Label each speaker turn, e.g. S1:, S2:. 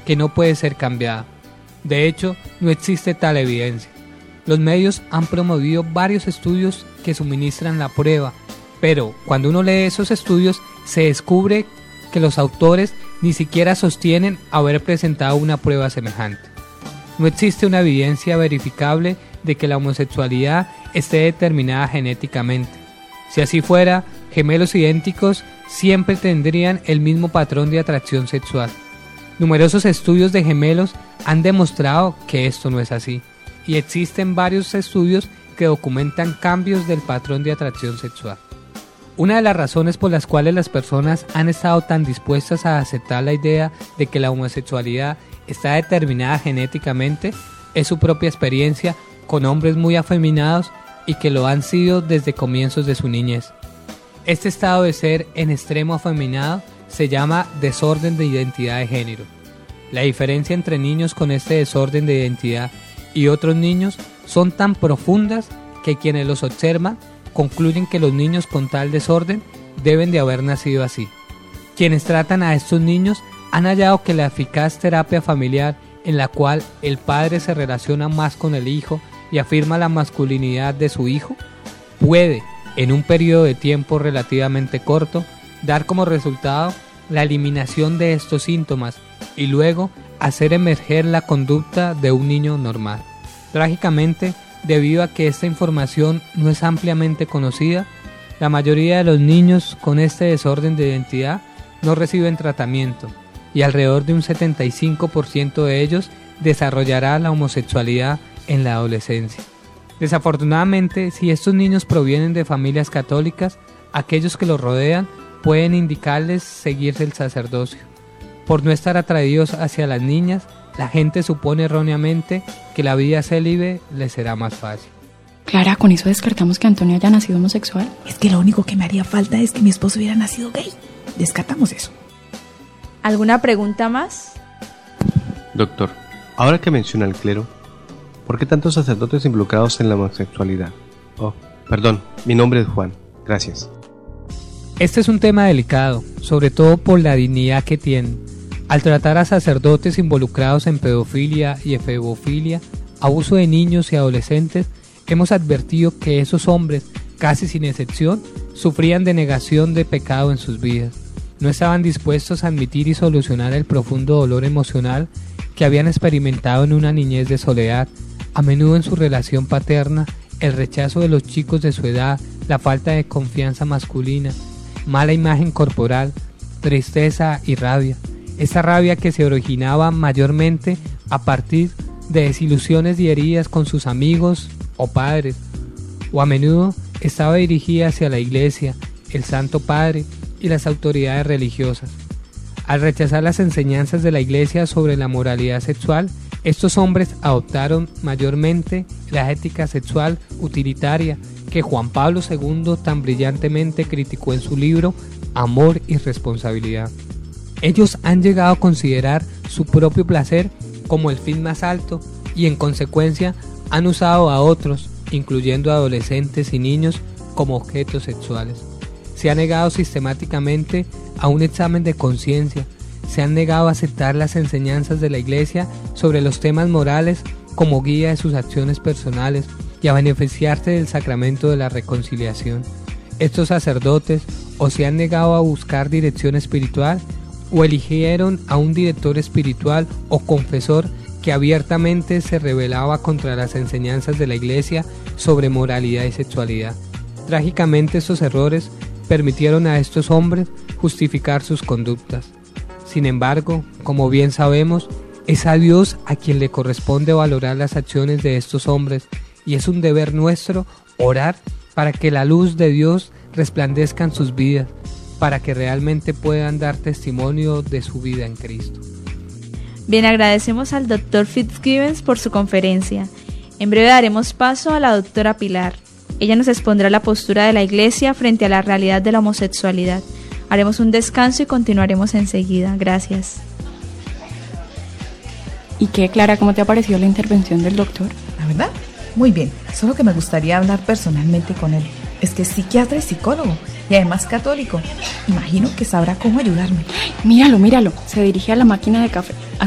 S1: que no puede ser cambiada. De hecho, no existe tal evidencia. Los medios han promovido varios estudios que suministran la prueba, pero cuando uno lee esos estudios se descubre que los autores ni siquiera sostienen haber presentado una prueba semejante. No existe una evidencia verificable de que la homosexualidad esté determinada genéticamente. Si así fuera, gemelos idénticos siempre tendrían el mismo patrón de atracción sexual. Numerosos estudios de gemelos han demostrado que esto no es así, y existen varios estudios que documentan cambios del patrón de atracción sexual. Una de las razones por las cuales las personas han estado tan dispuestas a aceptar la idea de que la homosexualidad está determinada genéticamente es su propia experiencia con hombres muy afeminados y que lo han sido desde comienzos de su niñez. Este estado de ser en extremo afeminado se llama desorden de identidad de género. La diferencia entre niños con este desorden de identidad y otros niños son tan profundas que quienes los observan concluyen que los niños con tal desorden deben de haber nacido así. Quienes tratan a estos niños han hallado que la eficaz terapia familiar en la cual el padre se relaciona más con el hijo y afirma la masculinidad de su hijo, puede, en un periodo de tiempo relativamente corto, dar como resultado la eliminación de estos síntomas y luego hacer emerger la conducta de un niño normal. Trágicamente, debido a que esta información no es ampliamente conocida, la mayoría de los niños con este desorden de identidad no reciben tratamiento y alrededor de un 75% de ellos desarrollará la homosexualidad en la adolescencia. Desafortunadamente, si estos niños provienen de familias católicas, aquellos que los rodean pueden indicarles seguirse el sacerdocio. Por no estar atraídos hacia las niñas, la gente supone erróneamente que la vida célibe les será más fácil.
S2: Clara, ¿con eso descartamos que Antonio haya nacido homosexual?
S3: Es que lo único que me haría falta es que mi esposo hubiera nacido gay. Descartamos eso.
S4: ¿Alguna pregunta más?
S5: Doctor, ahora que menciona el clero, ¿por qué tantos sacerdotes involucrados en la homosexualidad? Oh, perdón, mi nombre es Juan. Gracias.
S1: Este es un tema delicado, sobre todo por la dignidad que tienen. Al tratar a sacerdotes involucrados en pedofilia y efebofilia, abuso de niños y adolescentes, hemos advertido que esos hombres, casi sin excepción, sufrían de negación de pecado en sus vidas. No estaban dispuestos a admitir y solucionar el profundo dolor emocional que habían experimentado en una niñez de soledad, a menudo en su relación paterna, el rechazo de los chicos de su edad, la falta de confianza masculina, mala imagen corporal, tristeza y rabia. Esa rabia que se originaba mayormente a partir de desilusiones y heridas con sus amigos o padres, o a menudo estaba dirigida hacia la Iglesia, el Santo Padre y las autoridades religiosas. Al rechazar las enseñanzas de la Iglesia sobre la moralidad sexual, estos hombres adoptaron mayormente la ética sexual utilitaria que Juan Pablo II tan brillantemente criticó en su libro Amor y Responsabilidad. Ellos han llegado a considerar su propio placer como el fin más alto y en consecuencia han usado a otros, incluyendo adolescentes y niños, como objetos sexuales. Se ha negado sistemáticamente a un examen de conciencia, se han negado a aceptar las enseñanzas de la Iglesia sobre los temas morales como guía de sus acciones personales y a beneficiarse del sacramento de la reconciliación. Estos sacerdotes o se han negado a buscar dirección espiritual o eligieron a un director espiritual o confesor que abiertamente se rebelaba contra las enseñanzas de la Iglesia sobre moralidad y sexualidad. Trágicamente estos errores permitieron a estos hombres justificar sus conductas. Sin embargo, como bien sabemos, es a Dios a quien le corresponde valorar las acciones de estos hombres y es un deber nuestro orar para que la luz de Dios resplandezca en sus vidas, para que realmente puedan dar testimonio de su vida en Cristo.
S4: Bien, agradecemos al Dr. Fitzgibbons por su conferencia. En breve daremos paso a la doctora Pilar. Ella nos expondrá la postura de la Iglesia frente a la realidad de la homosexualidad. Haremos un descanso y continuaremos enseguida. Gracias.
S2: ¿Y qué, Clara, cómo te ha parecido la intervención del doctor?
S3: La verdad, muy bien. Solo que me gustaría hablar personalmente con él. Es que es psiquiatra y psicólogo, y además católico. Imagino que sabrá cómo ayudarme.
S2: Míralo, se dirige a la máquina de café.